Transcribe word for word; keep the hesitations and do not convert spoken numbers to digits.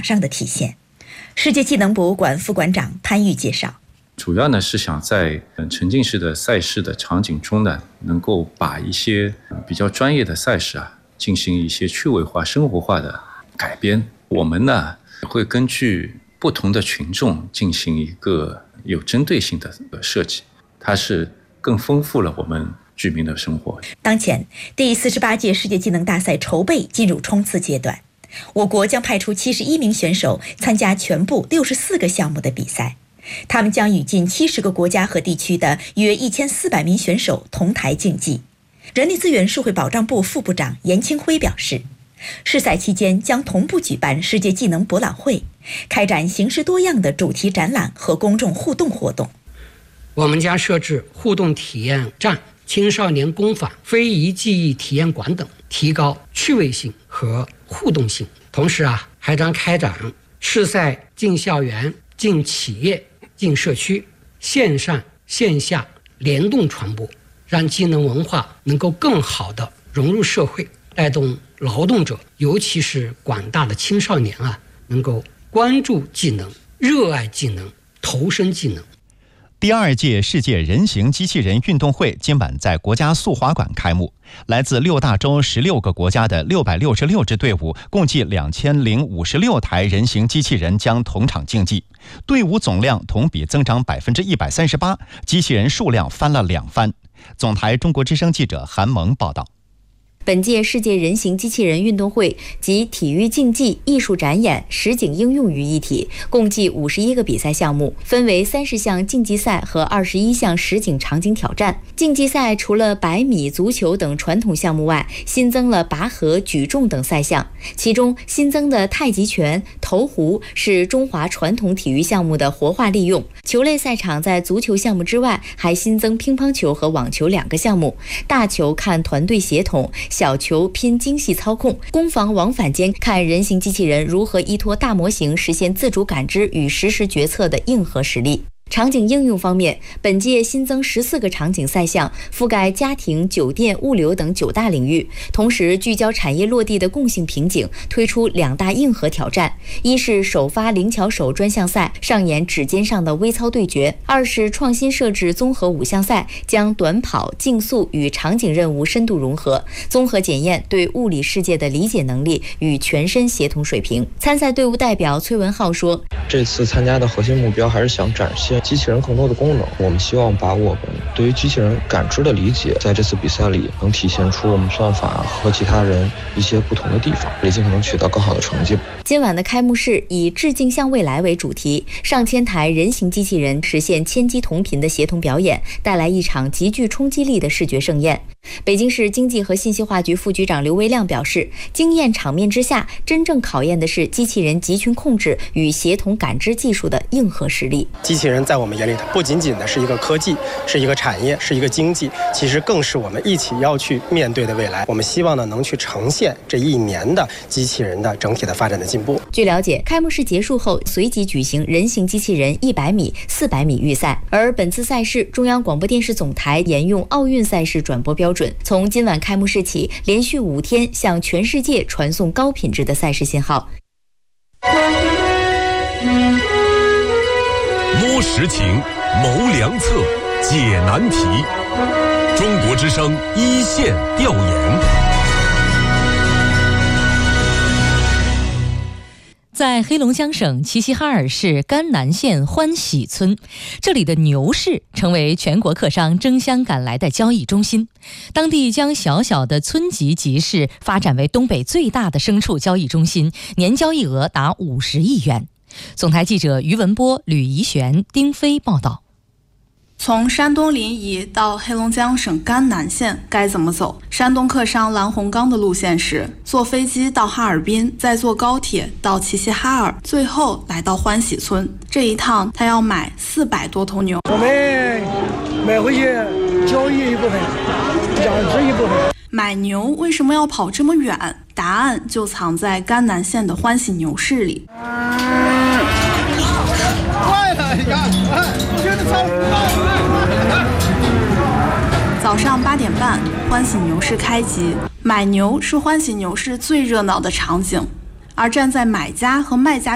上的体现。世界技能博物馆副馆长潘玉介绍， 主要呢是想在沉浸式的赛事的场景中呢，能够把一些比较专业的赛事啊，进行一些趣味化、生活化的改编。我们呢会根据不同的群众进行一个有针对性的设计，它是更丰富了我们居民的生活。 当前，第四十八届世界技能大赛筹备进入冲刺阶段，我国将派出七十一名选手参加全部六十四个项目的比赛，他们将与近七十个国家和地区的约一千四百名选手同台竞技。人力资源社会保障部副部长严清辉表示，试赛期间将同步举办世界技能博览会，开展形式多样的主题展览和公众互动活动。 我们将设置互动体验站、青少年工坊、非遗技艺体验馆等，提高趣味性和互动性。同时啊，还将开展试赛进校园、进企业、进社区，线上线下联动传播，让技能文化能够更好地融入社会，带动劳动者，尤其是广大的青少年啊，能够关注技能、热爱技能、投身技能。 第二届世界人形机器人运动会今晚在国家速滑馆开幕，来自六大洲十六个国家的六百六十六支队伍，共计两千零五十六台人形机器人将同场竞技，队伍总量同比增长百分之一百三十八，机器人数量翻了两番。总台中国之声记者韩萌报道。 本届世界人形机器人运动会集体育竞技、艺术展演、实景应用于一体，共计五十一个比赛项目，分为三十项竞技赛和二十一项实景场景挑战。竞技赛除了百米、足球等传统项目外，新增了拔河、举重等赛项，其中新增的太极拳、投壶是中华传统体育项目的活化利用。球类赛场在足球项目之外，还新增乒乓球和网球两个项目，大球看团队协同，小球拼精细操控，攻防往返间看人形机器人如何依托大模型实现自主感知与实时决策的硬核实力。场景应用方面，本届新增十四个场景赛项，覆盖家庭、酒店、物流等九大领域，同时聚焦产业落地的共性瓶颈，推出两大硬核挑战：一是首发灵巧手专项赛，上演指尖上的微操对决；二是创新设置综合五项赛，将短跑、竞速与场景任务深度融合，综合检验对物理世界的理解能力与全身协同水平。参赛队伍代表崔文浩说：“ 这次参加的核心目标还是想展现机器人更多的功能，我们希望把我们对于机器人感知的理解，在这次比赛里能体现出我们算法和其他人一些不同的地方，也尽可能取到更好的成绩。” 今晚的开幕式以致敬向未来为主题，上千台人形机器人实现千机同频的协同表演，带来一场极具冲击力的视觉盛宴。北京市经济和信息化局副局长刘维亮表示，惊艳场面之下，真正考验的是机器人集群控制与协同感知技术的硬核实力。 机器人在我们眼里，它不仅仅的是一个科技，是一个产业，是一个经济，其实更是我们一起要去面对的未来。我们希望呢，能去呈现这一年的机器人的整体的发展的进步。 据了解，开幕式结束后，随即举行人形机器人一百米、四百米预赛。而本次赛事，中央广播电视总台沿用奥运赛事转播标准，从今晚开幕式起，连续五天向全世界传送高品质的赛事信号。 摸实情，谋良策，解难题。中国之声一线调研。 在黑龙江省齐齐哈尔市甘南县欢喜村，这里的牛市成为全国客商争相赶来的交易中心。当地将小小的村级集市发展为东北最大的牲畜交易中心，年交易额达五十亿元。总台记者于文波、吕怡璇、丁飞报道。 从山东临沂到黑龙江省甘南县该怎么走？山东客商蓝洪刚的路线是坐飞机到哈尔滨，再坐高铁到齐齐哈尔，最后来到欢喜村。这一趟他要买四百多头牛。 我们买回去交易一部分，养殖一部分。 买牛为什么要跑这么远？答案就藏在甘南县的欢喜牛市里。 快了，你看，真的超早上八点半，欢喜牛市开集。买牛是欢喜牛市最热闹的场景，而站在买家和卖家